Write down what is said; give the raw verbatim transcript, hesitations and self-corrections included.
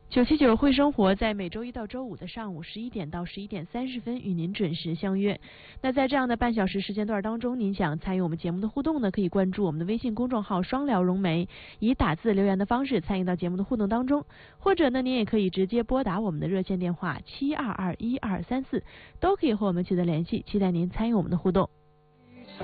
九七九会生活在每周一到周五的上午十一点到十一点三十分与您准时相约。那在这样的半小时时间段当中，您想参与我们节目的互动呢，可以关注我们的微信公众号双聊融媒，以打字留言的方式参与到节目的互动当中，或者呢您也可以直接拨打我们的热线电话七二二一二三四，都可以和我们取得联系，期待您参与我们的互动。